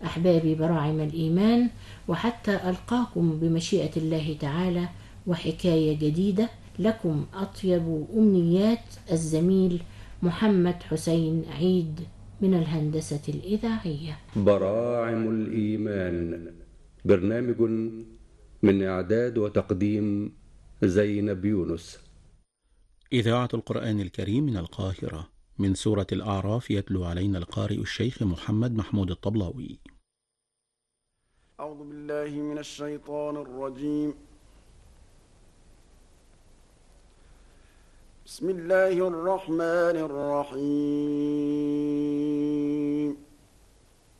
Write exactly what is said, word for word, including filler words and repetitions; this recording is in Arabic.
أحبابي براعم الإيمان، وحتى ألقاكم بمشيئة الله تعالى وحكاية جديدة، لكم أطيب أمنيات الزميل محمد حسين عيد من الهندسة الإذاعية. براعم الإيمان، برنامج من إعداد وتقديم زينب يونس. إذاعة القرآن الكريم من القاهرة، من سورة الأعراف، يتلو علينا القارئ الشيخ محمد محمود الطبلاوي. أعوذ بالله من الشيطان الرجيم. بسم الله الرحمن الرحيم.